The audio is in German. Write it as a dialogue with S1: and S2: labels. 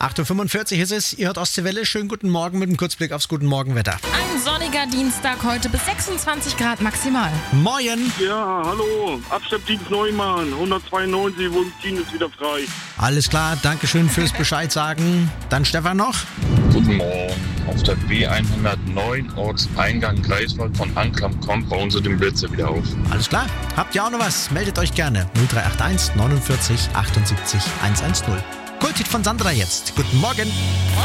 S1: 8.45 Uhr ist es, ihr hört Ostseewelle. Schönen guten Morgen mit einem Kurzblick aufs Guten Morgenwetter.
S2: Ein sonniger Dienstag heute bis 26 Grad maximal.
S1: Moin!
S3: Ja, hallo, Abschleppdienst Neumann, 192, Wohnziehen ist wieder frei.
S1: Alles klar, Dankeschön fürs Bescheid sagen. Dann Stefan noch.
S4: Guten Morgen. Auf der B109 Ortseingang Greifswald von Anklam kommt, bauen sie den Blitzer wieder auf.
S1: Alles klar, habt ihr auch noch was? Meldet euch gerne. 0381 49 78 110. Kulthit von Sandra jetzt. Guten Morgen.